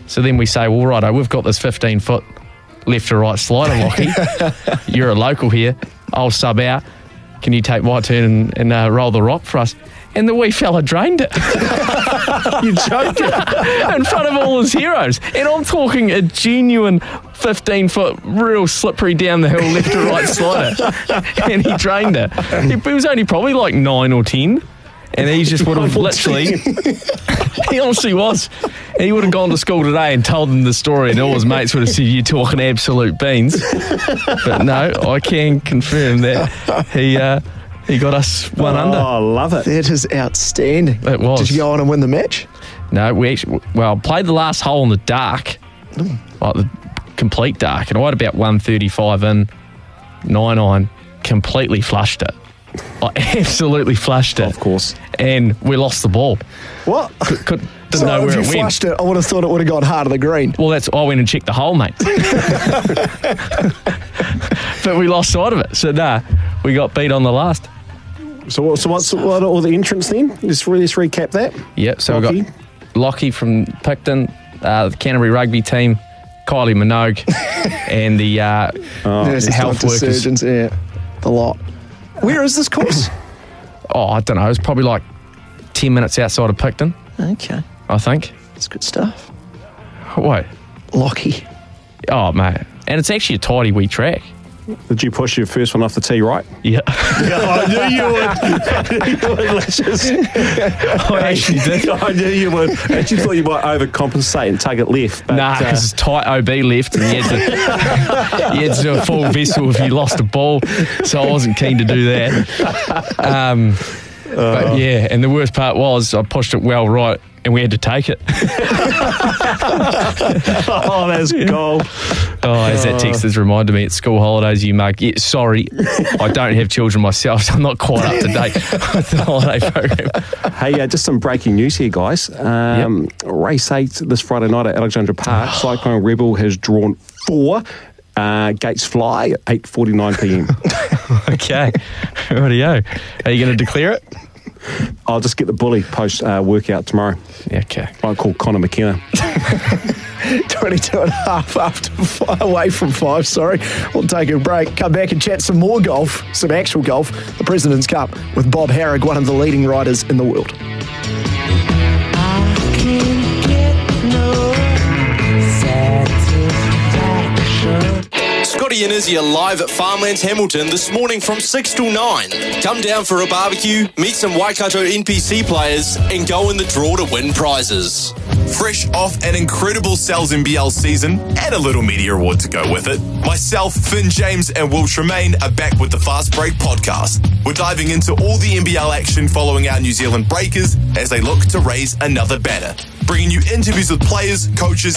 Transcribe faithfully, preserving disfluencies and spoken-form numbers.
So then we say, well, righto, we've got this fifteen-foot left to right slider, Lockie. You're a local here. I'll sub out. Can you take my turn and, and uh, roll the rock for us? And the wee fella drained it. You're joking. In front of all his heroes. And I'm talking a genuine fifteen-foot, real slippery down the hill, left to right slider. And he drained it. He was only probably like nine or ten. And he just would have literally... He honestly was. And he would have gone to school today and told them the story, and all his mates would have said, you're talking absolute beans. But no, I can confirm that he... Uh, He got us one oh, under. Oh, I love it. That is outstanding. It was. Did you go on and win the match? No, we actually, well, played the last hole in the dark, mm. like the complete dark, and I had about one thirty-five in, nine iron, completely flushed it. I absolutely flushed it. Of course. And we lost the ball. What? Could, could, didn't so know if where you it went. flushed it, I would have thought it would have gone hard of the green. Well, that's I went and checked the hole, mate. But we lost sight of it. So, nah, we got beat on the last. So, what, so what's what are all the entrants then? Just really, let's recap that. Yep, so Lockie. we've got Lockie from Picton, uh, the Canterbury rugby team, Kylie Minogue, and the, uh, oh, nurses, the health doctors, workers. surgeons, yeah, the lot. Where is this course? Oh, I don't know. It's probably like ten minutes outside of Picton, Okay, I think. that's good stuff. What? Lockie. Oh, mate. And it's actually a tidy wee track. Did you push your first one off the tee right? Yeah. Yeah, I knew you would. I knew you would, Licious. I actually did. I knew you would. I actually thought you might overcompensate and take it left. But, Nah, because it's tight O B left, and you had, to, you had to do a full vessel if you lost a ball, so I wasn't keen to do that. Um, but yeah, and the worst part was I pushed it well right, and we had to take it. oh, that's gold. Oh, as that text has reminded me, it's school holidays, you mug. Yeah, sorry, I don't have children myself, so I'm not quite up to date with the holiday program. Hey, uh, just some breaking news here, guys. Um, yep. Race eight this Friday night at Alexandra Park. Cyclone Rebel has drawn four. Uh, gates fly at eight forty-nine p.m. Okay, rightio. Are you going to declare it? I'll just get the bully post uh, workout tomorrow. Yeah, okay. I'll call Connor McKenna. twenty-two and a half after five, away from five, sorry. We'll take a break, come back and chat some more golf, some actual golf, the President's Cup with Bob Harrig, one of the leading riders in the world. I can't get no satisfaction. Scotty and Izzy are live at Farmlands Hamilton this morning from six till nine. Come down for a barbecue, meet some Waikato N P C players, and go in the draw to win prizes. Fresh off an incredible Sal's N B L season and a little media award to go with it, myself, Finn James and Will Tremaine are back with the Fast Break podcast. We're diving into all the N B L action following our New Zealand Breakers as they look to raise another banner. Bringing you interviews with players, coaches